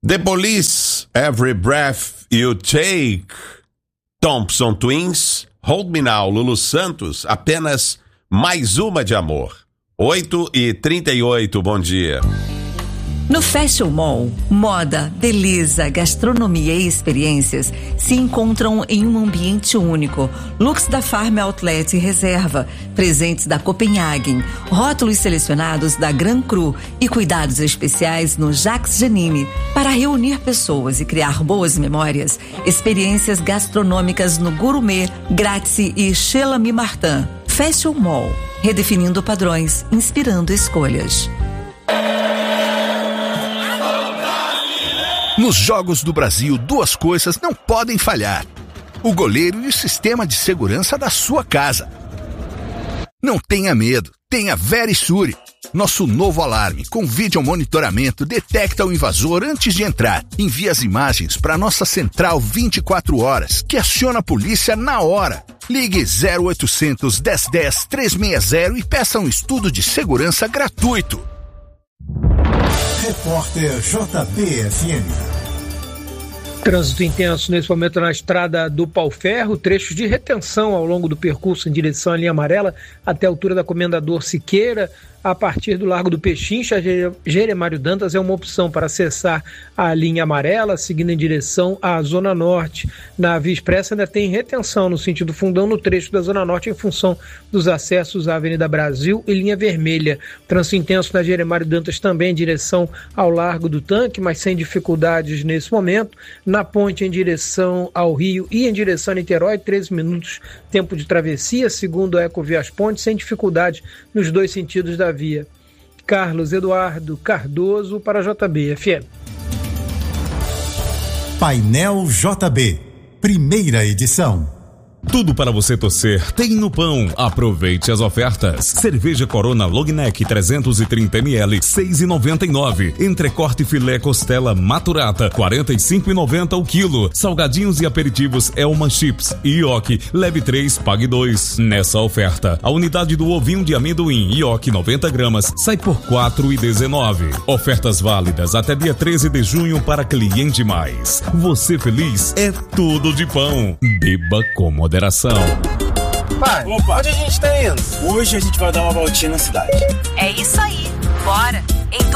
The Police, Every Breath You Take. Thompson Twins, Hold Me Now, Lulu Santos, apenas mais uma de amor. 8h38, bom dia. No Fashion Mall, moda, beleza, gastronomia e experiências se encontram em um ambiente único. Looks da Farm Outlet e Reserva, presentes da Copenhagen, rótulos selecionados da Gran Cru e cuidados especiais no Jacques Janine para reunir pessoas e criar boas memórias. Experiências gastronômicas no Gourmet, Grazie e Chez L'Ami Martin. Fashion Mall, redefinindo padrões, inspirando escolhas. Nos Jogos do Brasil, duas coisas não podem falhar: o goleiro e o sistema de segurança da sua casa. Não tenha medo, tenha Verisure. Nosso novo alarme com vídeo monitoramento detecta o invasor antes de entrar. Envia as imagens para nossa central 24 horas, que aciona a polícia na hora. Ligue 0800 1010 360 e peça um estudo de segurança gratuito. Repórter JB-FM. Trânsito intenso nesse momento na estrada do Pau-Ferro, trechos de retenção ao longo do percurso em direção à linha amarela até a altura da Comendador Siqueira. A partir do Largo do Pechincha, Jeremário Dantas é uma opção para acessar a linha amarela, seguindo em direção à Zona Norte. Na Via Expressa ainda tem retenção no sentido Fundão no trecho da Zona Norte em função dos acessos à Avenida Brasil e linha vermelha. Trânsito intenso na Jeremário Dantas também em direção ao Largo do Tanque, mas sem dificuldades nesse momento. Na ponte em direção ao Rio e em direção a Niterói, 13 minutos tempo de travessia, segundo a Ecovias Ponte, sem dificuldade nos dois sentidos da via. Carlos Eduardo Cardoso para a JB-FM. Painel JB, primeira edição. Tudo para você torcer tem no Pão. Aproveite as ofertas. Cerveja Corona Logneck 330 ml, 6,99. Entrecorte filé costela maturata, 45,90 o quilo. Salgadinhos e aperitivos Elma Chips e Ioki, leve 3, pague 2. Nessa oferta, a unidade do ovinho de amendoim Ioki 90 gramas sai por 4,19. Ofertas válidas até dia 13 de junho para cliente mais. Você feliz é tudo de Pão. Beba com moderação. Pai, opa, onde a gente tá indo? Hoje a gente vai dar uma voltinha na cidade. É isso aí, bora!